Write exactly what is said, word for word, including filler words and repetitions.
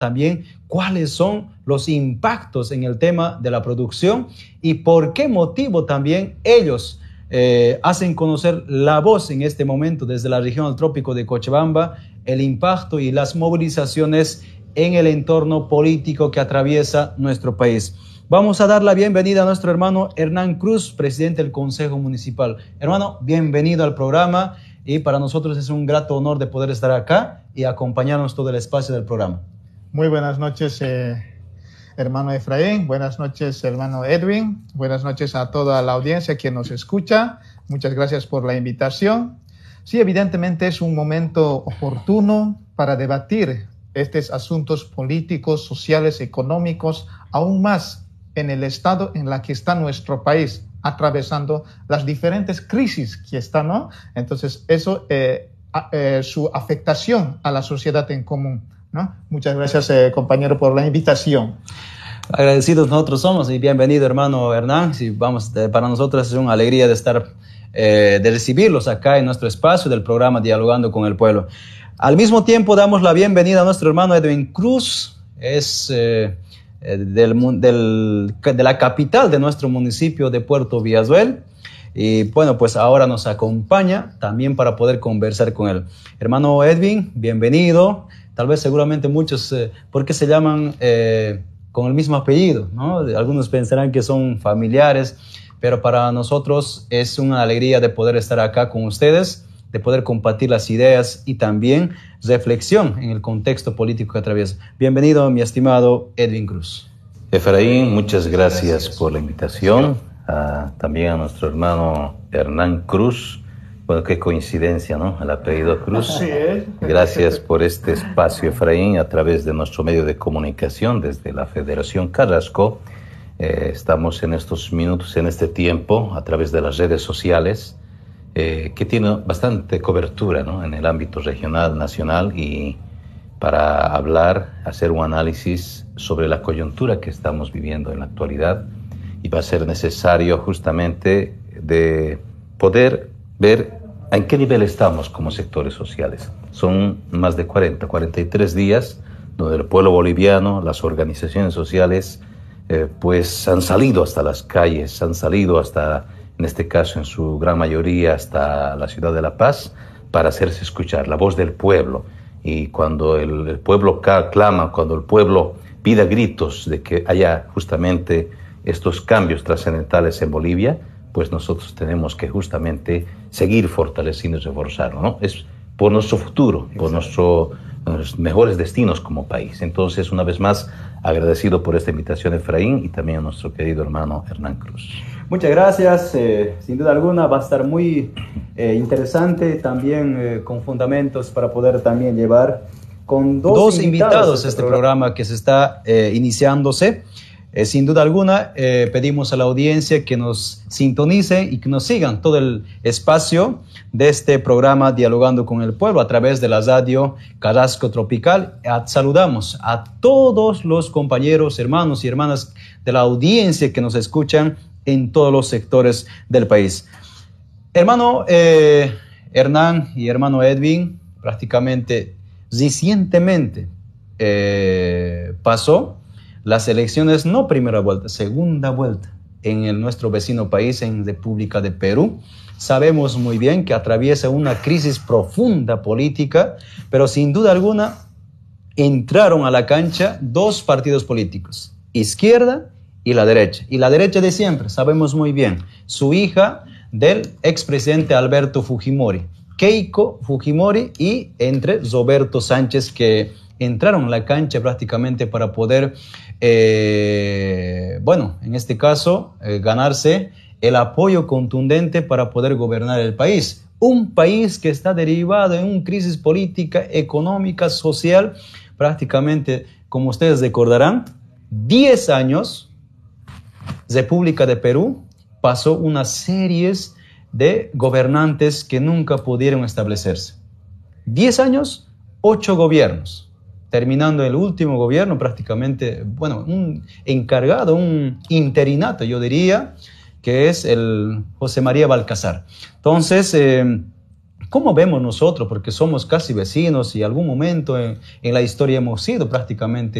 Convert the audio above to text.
también cuáles son los impactos en el tema de la producción y por qué motivo también ellos eh, hacen conocer la voz en este momento desde la región del trópico de Cochabamba, el impacto y las movilizaciones en el entorno político que atraviesa nuestro país. Vamos a dar la bienvenida a nuestro hermano Hernán Cruz, presidente del Consejo Municipal. Hermano, bienvenido al programa y para nosotros es un grato honor de poder estar acá y acompañarnos todo el espacio del programa. Muy buenas noches, eh, hermano Efraín. Buenas noches, hermano Edwin. Buenas noches a toda la audiencia que nos escucha. Muchas gracias por la invitación. Sí, evidentemente es un momento oportuno para debatir estos asuntos políticos, sociales, económicos, aún más en el estado en la que está nuestro país, atravesando las diferentes crisis que está, ¿no? Entonces, eso, eh, eh, su afectación a la sociedad en común, ¿no? Muchas gracias, eh, compañero, por la invitación. Agradecidos nosotros somos y bienvenido, hermano Hernán. Sí, vamos, eh, para nosotros es una alegría de estar, eh, de recibirlos acá en nuestro espacio del programa Dialogando con el Pueblo. Al mismo tiempo damos la bienvenida a nuestro hermano Edwin Cruz, es eh, del, del, de la capital de nuestro municipio de Puerto Villazuel. Y bueno, pues ahora nos acompaña también para poder conversar con él. Hermano Edwin, bienvenido. Tal vez seguramente muchos, eh, ¿por qué se llaman eh, con el mismo apellido, ¿no? Algunos pensarán que son familiares, pero para nosotros es una alegría de poder estar acá con ustedes, de poder compartir las ideas y también reflexión en el contexto político que atraviesa. Bienvenido, mi estimado Edwin Cruz. Efraín, muchas gracias por la invitación. Uh, también a nuestro hermano Hernán Cruz. Bueno, qué coincidencia, ¿no? El apellido Cruz. Sí, ¿eh? Gracias por este espacio, Efraín, a través de nuestro medio de comunicación desde la Federación Carrasco. Eh, estamos en estos minutos, en este tiempo, a través de las redes sociales, eh, que tiene bastante cobertura, ¿no? En el ámbito regional, nacional, y para hablar, hacer un análisis sobre la coyuntura que estamos viviendo en la actualidad, y va a ser necesario justamente de poder ver en qué nivel estamos como sectores sociales. Son más de cuarenta, cuarenta y tres días donde el pueblo boliviano, las organizaciones sociales, eh, pues han salido hasta las calles, han salido hasta, en este caso, en su gran mayoría, hasta la ciudad de La Paz, para hacerse escuchar, la voz del pueblo. Y cuando el, el pueblo clama, cuando el pueblo pide a gritos de que haya justamente estos cambios trascendentales en Bolivia, pues nosotros tenemos que justamente seguir fortaleciendo y reforzarlo, ¿no? Es por nuestro futuro, por nuestro, nuestros mejores destinos como país. Entonces, una vez más, agradecido por esta invitación, Efraín, y también a nuestro querido hermano Hernán Cruz. Muchas gracias. Eh, sin duda alguna va a estar muy eh, interesante, también eh, con fundamentos para poder también llevar con dos, dos invitados, invitados este, este programa. programa que se está eh, iniciándose. Eh, sin duda alguna, eh, pedimos a la audiencia que nos sintonicen y que nos sigan todo el espacio de este programa Dialogando con el Pueblo a través de la radio Carrasco Tropical. A, saludamos a todos los compañeros, hermanos y hermanas de la audiencia que nos escuchan en todos los sectores del país. Hermano eh, Hernán y hermano Edwin, prácticamente recientemente eh, pasó las elecciones, no primera vuelta, segunda vuelta en el, nuestro vecino país, en República de Perú. Sabemos muy bien que atraviesa una crisis profunda política, pero sin duda alguna entraron a la cancha dos partidos políticos, izquierda y la derecha. Y la derecha de siempre, sabemos muy bien, su hija del expresidente Alberto Fujimori, Keiko Fujimori, y entre Roberto Sánchez, que entraron a la cancha prácticamente para poder, eh, bueno, en este caso, eh, ganarse el apoyo contundente para poder gobernar el país. Un país que está derivado en una crisis política, económica, social, prácticamente, como ustedes recordarán, diez años, República de Perú pasó una serie de gobernantes que nunca pudieron establecerse. diez años, ocho gobiernos. Terminando el último gobierno prácticamente, bueno, un encargado, un interinato, yo diría, que es el José María Balcázar. Entonces, eh, ¿Cómo vemos nosotros? Porque somos casi vecinos y algún momento en, en la historia hemos sido prácticamente